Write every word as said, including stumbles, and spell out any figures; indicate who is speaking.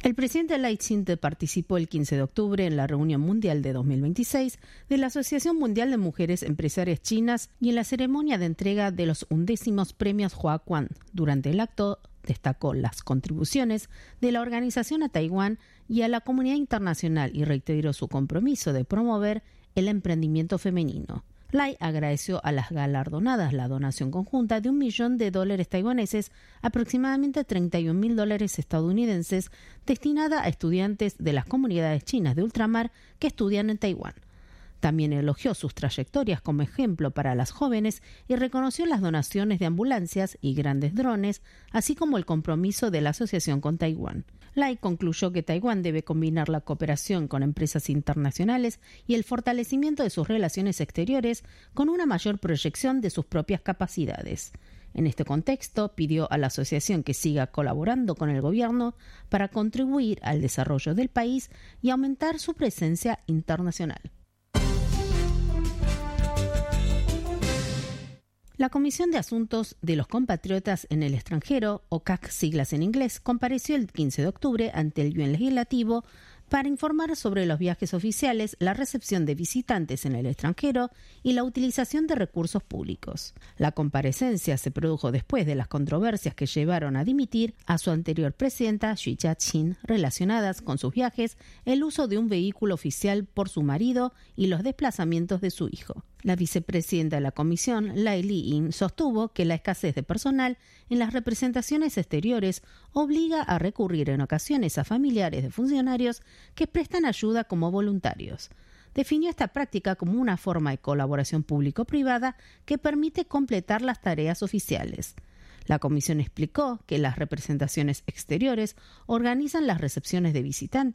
Speaker 1: El presidente Lai Ching-te participó el quince de octubre en la reunión mundial de dos mil veintiséis de la Asociación Mundial de Mujeres Empresarias Chinas y en la ceremonia de entrega de los undécimos premios Huaquan. Durante el acto destacó las contribuciones de la organización a Taiwán y a la comunidad internacional y reiteró su compromiso de promover el emprendimiento femenino. Lai agradeció a las galardonadas la donación conjunta de un millón de dólares taiwaneses, aproximadamente treinta y un mil dólares estadounidenses, destinada a estudiantes de las comunidades chinas de ultramar que estudian en Taiwán. También elogió sus trayectorias como ejemplo para las jóvenes y reconoció las donaciones de ambulancias y grandes drones, así como el compromiso de la asociación con Taiwán. Lai concluyó que Taiwán debe combinar la cooperación con empresas internacionales y el fortalecimiento de sus relaciones exteriores con una mayor proyección de sus propias capacidades. En este contexto, pidió a la asociación que siga colaborando con el gobierno para contribuir al desarrollo del país y aumentar su presencia internacional. La Comisión de Asuntos de los Compatriotas en el Extranjero, o C A C siglas en inglés, compareció el quince de octubre ante el Yuan Legislativo para informar sobre los viajes oficiales, la recepción de visitantes en el extranjero y la utilización de recursos públicos. La comparecencia se produjo después de las controversias que llevaron a dimitir a su anterior presidenta, Xu Jiaqin, relacionadas con sus viajes, el uso de un vehículo oficial por su marido y los desplazamientos de su hijo. La vicepresidenta de la comisión, Lai Li-ying, sostuvo que la escasez de personal en las representaciones exteriores obliga a recurrir en ocasiones a familiares de funcionarios que prestan ayuda como voluntarios. Definió esta práctica como una forma de colaboración público-privada que permite completar las tareas oficiales. La comisión explicó que las representaciones exteriores organizan las recepciones de visitantes